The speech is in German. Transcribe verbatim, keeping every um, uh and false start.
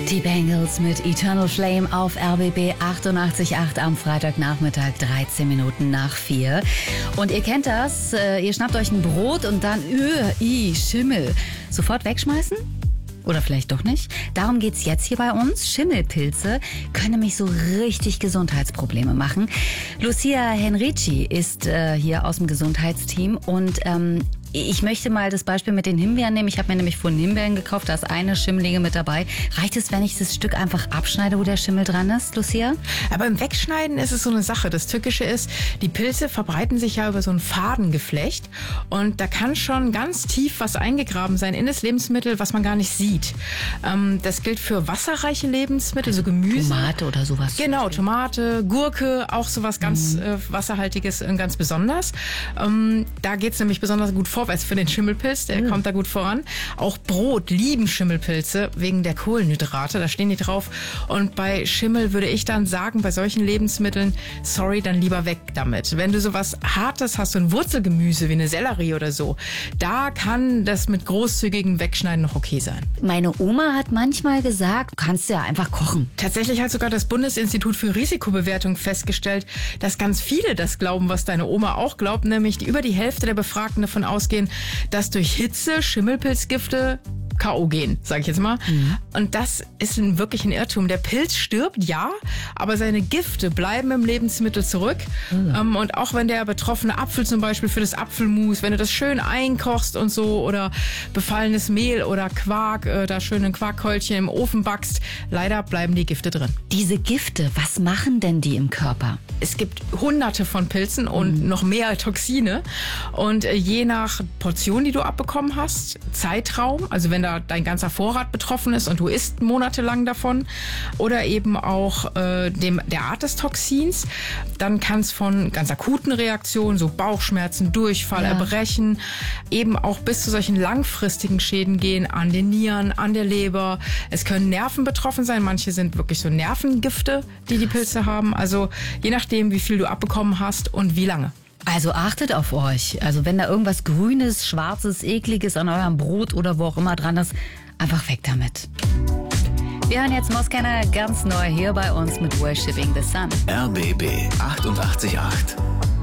Die Bengals mit Eternal Flame auf R B B achtundachtzig Komma acht am Freitagnachmittag, dreizehn Minuten nach vier. Und ihr kennt das, ihr schnappt euch ein Brot und dann, öh, i, Schimmel. Sofort wegschmeißen? Oder vielleicht doch nicht. Darum geht's jetzt hier bei uns. Schimmelpilze können nämlich so richtig Gesundheitsprobleme machen. Lucia Henrici ist äh, hier aus dem Gesundheitsteam und ähm, ich möchte mal das Beispiel mit den Himbeeren nehmen. Ich habe mir nämlich vorhin Himbeeren gekauft, da ist eine Schimmelige mit dabei. Reicht es, wenn ich das Stück einfach abschneide, wo der Schimmel dran ist, Lucia? Aber im Wegschneiden ist es so eine Sache. Das Tückische ist, die Pilze verbreiten sich ja über so ein Fadengeflecht und da kann schon ganz tief was eingegraben sein in das Lebensmittel, was man gar nicht sieht. Ähm, das gilt für wasserreiche Lebensmittel, so Gemüse. Tomate oder sowas. Genau, Tomate, Gurke, auch sowas ganz mhm. äh, Wasserhaltiges und ganz besonders. Ähm, da geht es nämlich besonders gut vor. Vorwärts für den Schimmelpilz, der mhm. kommt da gut voran. Auch Brot lieben Schimmelpilze wegen der Kohlenhydrate, da stehen die drauf. Und bei Schimmel würde ich dann sagen, bei solchen Lebensmitteln, sorry, dann lieber weg damit. Wenn du sowas Hartes hast, so ein Wurzelgemüse wie eine Sellerie oder so, da kann das mit großzügigem Wegschneiden noch okay sein. Meine Oma hat manchmal gesagt, du kannst ja einfach kochen. Tatsächlich hat sogar das Bundesinstitut für Risikobewertung festgestellt, dass ganz viele das glauben, was deine Oma auch glaubt, nämlich die, über die Hälfte der Befragten davon ausgehen, dass durch Hitze Schimmelpilzgifte K O gehen, sage ich jetzt mal. Mhm. Und das ist ein, wirklich ein Irrtum. Der Pilz stirbt, ja, aber seine Gifte bleiben im Lebensmittel zurück. Mhm. Ähm, und auch wenn der betroffene Apfel zum Beispiel für das Apfelmus, wenn du das schön einkochst und so oder befallenes Mehl oder Quark, äh, da schön ein Quarkkeulchen im Ofen backst, leider bleiben die Gifte drin. Diese Gifte, was machen denn die im Körper? Es gibt hunderte von Pilzen und mhm. noch mehr Toxine. Und äh, je nach Portion, die du abbekommen hast, Zeitraum, also wenn da dein ganzer Vorrat betroffen ist und du isst monatelang davon oder eben auch äh, dem, der Art des Toxins, dann kann es von ganz akuten Reaktionen, so Bauchschmerzen, Durchfall, ja. Erbrechen, eben auch bis zu solchen langfristigen Schäden gehen an den Nieren, an der Leber. Es können Nerven betroffen sein, manche sind wirklich so Nervengifte, die die Pilze haben. Also je nachdem, wie viel du abbekommen hast und wie lange. Also achtet auf euch. Also wenn da irgendwas Grünes, Schwarzes, Ekliges an eurem Brot oder wo auch immer dran ist, einfach weg damit. Wir hören jetzt Moskenner ganz neu hier bei uns mit Worshipping the Sun. R B B achtundachtzig Komma acht.